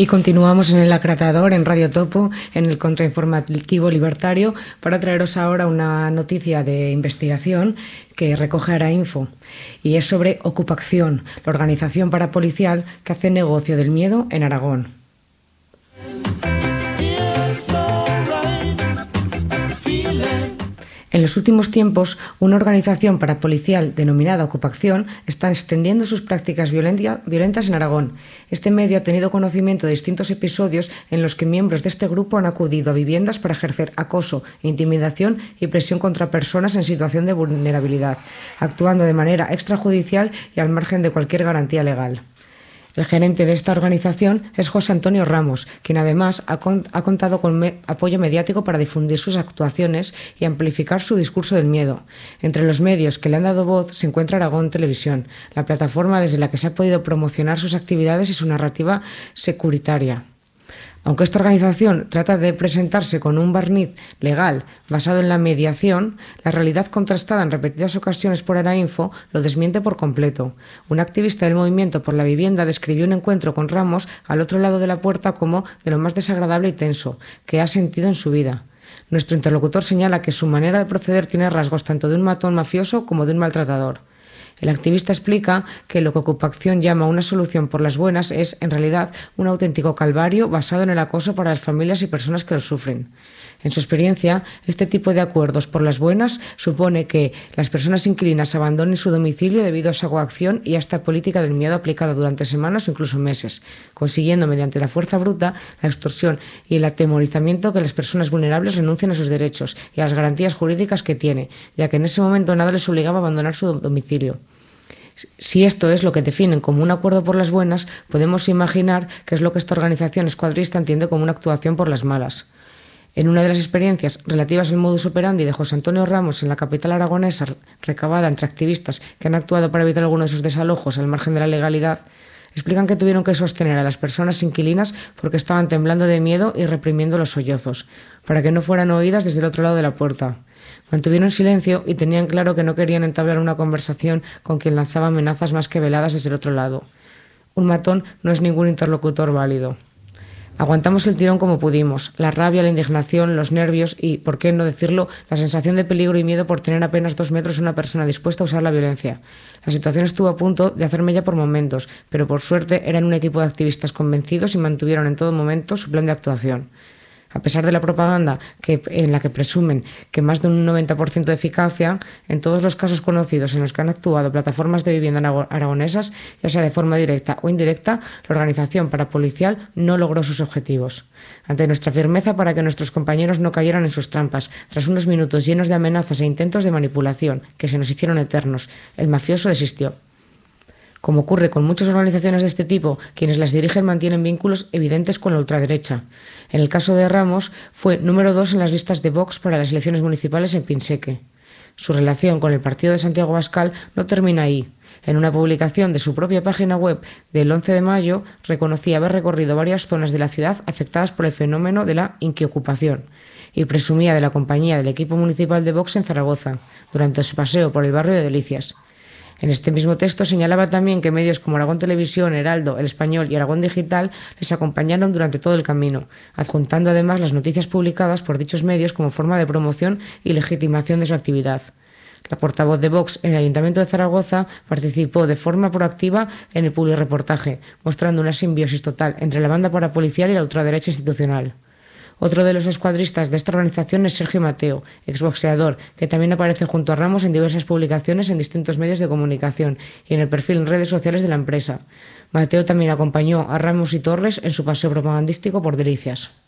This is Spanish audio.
Y continuamos en el Lacratador, en Radio Topo, en el Contrainformativo Libertario, para traeros ahora una noticia de investigación que recoge Arainfo, y es sobre Ocupacción, la organización parapolicial que hace negocio del miedo en Aragón. En los últimos tiempos, una organización parapolicial denominada Ocupacción está extendiendo sus prácticas violentas en Aragón. Este medio ha tenido conocimiento de distintos episodios en los que miembros de este grupo han acudido a viviendas para ejercer acoso, intimidación y presión contra personas en situación de vulnerabilidad, actuando de manera extrajudicial y al margen de cualquier garantía legal. El gerente de esta organización es José Antonio Ramos, quien además ha contado con apoyo mediático para difundir sus actuaciones y amplificar su discurso del miedo. Entre los medios que le han dado voz se encuentra Aragón Televisión, la plataforma desde la que se ha podido promocionar sus actividades y su narrativa securitaria. Aunque esta organización trata de presentarse con un barniz legal basado en la mediación, la realidad contrastada en repetidas ocasiones por Arainfo lo desmiente por completo. Un activista del movimiento por la vivienda describió un encuentro con Ramos al otro lado de la puerta como de lo más desagradable y tenso que ha sentido en su vida. Nuestro interlocutor señala que su manera de proceder tiene rasgos tanto de un matón mafioso como de un maltratador. El activista explica que lo que Ocupacción llama una solución por las buenas es, en realidad, un auténtico calvario basado en el acoso para las familias y personas que lo sufren. En su experiencia, este tipo de acuerdos por las buenas supone que las personas inquilinas abandonen su domicilio debido a esa coacción y a esta política del miedo aplicada durante semanas o incluso meses, consiguiendo mediante la fuerza bruta, la extorsión y el atemorizamiento que las personas vulnerables renuncien a sus derechos y a las garantías jurídicas que tiene, ya que en ese momento nada les obligaba a abandonar su domicilio. Si esto es lo que definen como un acuerdo por las buenas, podemos imaginar qué es lo que esta organización escuadrista entiende como una actuación por las malas. En una de las experiencias relativas al modus operandi de José Antonio Ramos en la capital aragonesa, recabada entre activistas que han actuado para evitar alguno de sus desalojos al margen de la legalidad, explican que tuvieron que sostener a las personas inquilinas porque estaban temblando de miedo y reprimiendo los sollozos, para que no fueran oídas desde el otro lado de la puerta. Mantuvieron silencio y tenían claro que no querían entablar una conversación con quien lanzaba amenazas más que veladas desde el otro lado. Un matón no es ningún interlocutor válido. Aguantamos el tirón como pudimos, la rabia, la indignación, los nervios y, por qué no decirlo, la sensación de peligro y miedo por tener apenas 2 metros una persona dispuesta a usar la violencia. La situación estuvo a punto de hacerme ya por momentos, pero por suerte eran un equipo de activistas convencidos y mantuvieron en todo momento su plan de actuación. A pesar de la propaganda en la que presumen que más de un 90% de eficacia, en todos los casos conocidos en los que han actuado plataformas de vivienda aragonesas, ya sea de forma directa o indirecta, la organización parapolicial no logró sus objetivos. Ante nuestra firmeza para que nuestros compañeros no cayeran en sus trampas, tras unos minutos llenos de amenazas e intentos de manipulación que se nos hicieron eternos, el mafioso desistió. Como ocurre con muchas organizaciones de este tipo, quienes las dirigen mantienen vínculos evidentes con la ultraderecha. En el caso de Ramos, fue número 2 en las listas de Vox para las elecciones municipales en Pinseque. Su relación con el partido de Santiago Abascal no termina ahí. En una publicación de su propia página web del 11 de mayo, reconocía haber recorrido varias zonas de la ciudad afectadas por el fenómeno de la inquiocupación y presumía de la compañía del equipo municipal de Vox en Zaragoza, durante su paseo por el barrio de Delicias. En este mismo texto señalaba también que medios como Aragón Televisión, Heraldo, El Español y Aragón Digital les acompañaron durante todo el camino, adjuntando además las noticias publicadas por dichos medios como forma de promoción y legitimación de su actividad. La portavoz de Vox en el Ayuntamiento de Zaragoza participó de forma proactiva en el publirreportaje, mostrando una simbiosis total entre la banda parapolicial y la ultraderecha institucional. Otro de los escuadristas de esta organización es Sergio Mateo, exboxeador, que también aparece junto a Ramos en diversas publicaciones en distintos medios de comunicación y en el perfil en redes sociales de la empresa. Mateo también acompañó a Ramos y Torres en su paseo propagandístico por Delicias.